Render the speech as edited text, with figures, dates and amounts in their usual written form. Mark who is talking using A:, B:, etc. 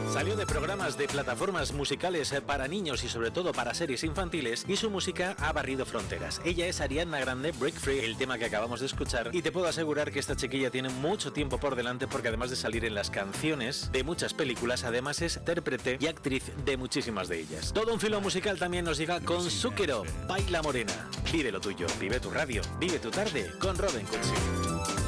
A: Salió de programas de plataformas musicales para niños y sobre todo para series infantiles, y su música ha barrido fronteras. Ella es Ariana Grande, Break Free, el tema que acabamos de escuchar, y te puedo asegurar que esta chiquilla tiene mucho tiempo por delante, porque además de salir en las canciones de muchas películas, además es intérprete y actriz de muchísimas de ellas. Todo un filo musical también nos llega con Zucchero, Baila Morena. Vive lo tuyo, vive tu radio, vive tu tarde con Robin Cutsi.